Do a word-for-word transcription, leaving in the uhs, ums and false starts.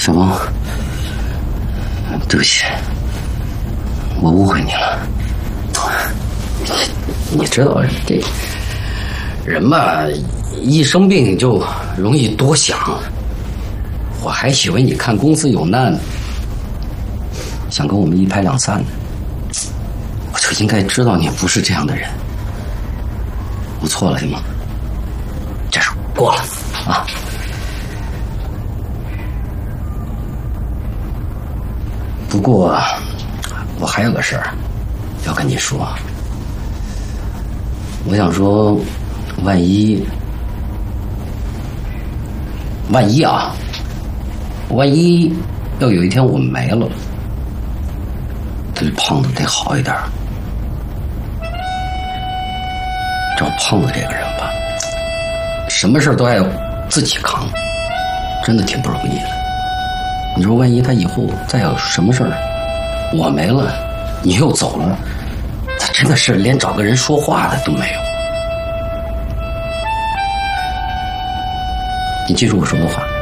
小峰，对不起，我误会你了。你知道这人吧，一生病就容易多想。我还以为你看公司有难，想跟我们一拍两散呢。我就应该知道你不是这样的人。我错了，行吗？这事过了啊。不过我还有个事儿要跟你说。我想说，万一万一啊万一要有一天我没了，对胖子得好一点。找胖子这个人吧，什么事都爱自己扛，真的挺不容易的。你说万一他以后再有什么事儿，我没了，你又走了，他真的是连找个人说话的都没有。你记住我说的话。